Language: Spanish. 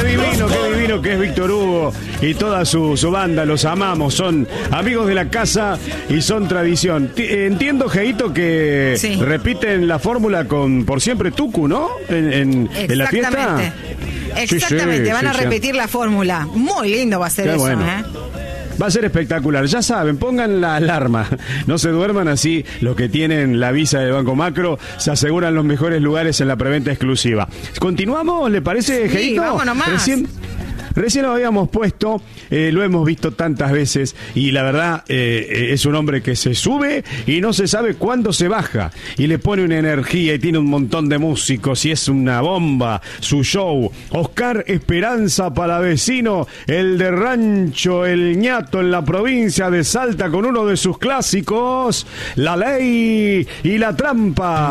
Qué divino que es Víctor Hugo y toda su banda, los amamos, son amigos de la casa y son tradición. Entiendo, Geito, que sí, repiten la fórmula con Por Siempre Tucu, ¿no? En la fiesta. Exactamente, sí, van a sí. repetir la fórmula. Muy lindo va a ser Qué eso, bueno. Va a ser espectacular. Ya saben, pongan la alarma. No se duerman así. Los que tienen la visa del Banco Macro se aseguran los mejores lugares en la preventa exclusiva. ¿Continuamos? ¿Le parece, Sí, Geito? vámonos más. Recién lo habíamos puesto, lo hemos visto tantas veces y la verdad es un hombre que se sube y no se sabe cuándo se baja y le pone una energía y tiene un montón de músicos y es una bomba su show. Oscar Esperanza Palavecino, el de Rancho El Ñato en la provincia de Salta con uno de sus clásicos, La Ley y la Trampa.